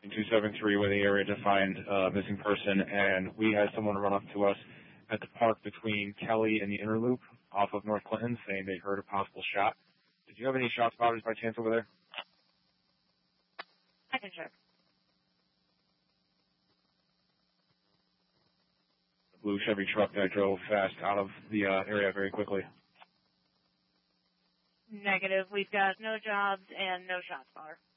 273 were in the area to find a missing person, and we had someone run up to us at the park between Kelly and the Inner Loop off of North Clinton saying they heard a possible shot. Did you have any shot spotters by chance over there? I can check. A blue Chevy truck that drove fast out of the area very quickly. Negative. We've got no jobs and no shot spotter.